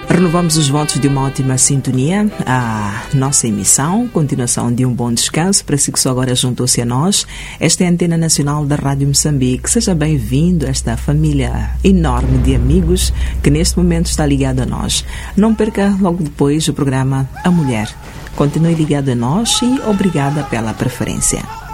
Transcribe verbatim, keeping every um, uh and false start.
Renovamos os votos de uma ótima sintonia à nossa emissão, continuação de um bom descanso para si que só agora juntou-se a nós. Esta é a Antena Nacional da Rádio Moçambique. Seja bem-vindo a esta família enorme de amigos que neste momento está ligado a nós. Não perca logo depois o programa A Mulher. Continue ligado a nós e obrigada pela preferência.